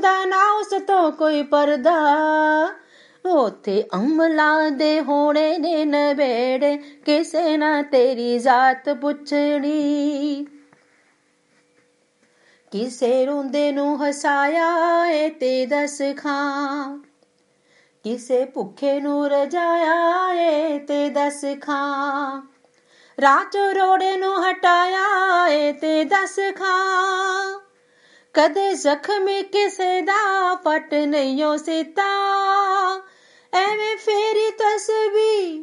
ਹੁੰਦਾ ਨਾ ਉਸ ਤੋਂ ਕੋਈ ਪਰਦਾ। ਉੱਥੇ ਅਮਲਾਂ ਦੇ ਹੋਣੇ ਨੇ ਨਵੇੜੇ, ਕਿਸੇ ਨਾ ਤੇਰੀ ਜ਼ਾਤ ਪੁੱਛਣੀ। ਕਿਸੇ ਰੋਂਦੇ ਨੂੰ ਹਸਾਇਆ ਏ ਤੇ ਦੱਸ ਖਾਂ, ਕਿਸੇ ਭੁੱਖੇ ਨੂੰ ਰਜਾਇਆ ਏ ਤੇ ਦੱਸ ਖਾਂ, ਰਾਹ ਚੋਂ ਰੋੜੇ ਨੂੰ ਹਟਾਇਆ ਏ ਤੇ ਦੱਸ ਖਾਂ। ਕਦੇ ਜ਼ਖਮੀ ਕਿਸੇ ਦਾ ਪੱਟ ਨਹੀਂਓ ਸੀਤਾ, ਐਵੇਂ ਫੇਰੀ ਤਸਬੀਹ